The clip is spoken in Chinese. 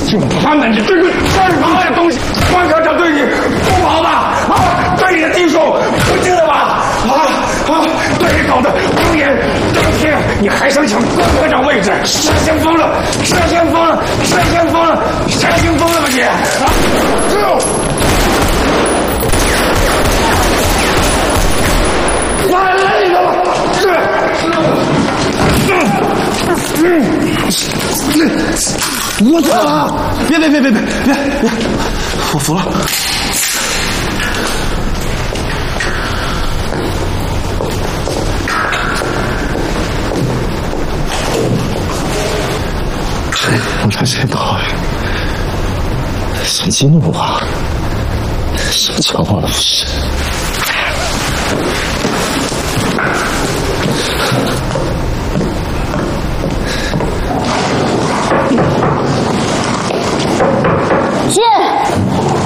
就他们这个干什么东西？关科长对你不好吧？啊，对你的弟兄不敬了吧？对你搞得乌烟瘴气，你还想抢关科长位置？失心疯了！失心疯了！失心疯了！失心疯了吧你？来你的吧！我错了！别！我服了。我这些道想激怒我，想抢我的不是。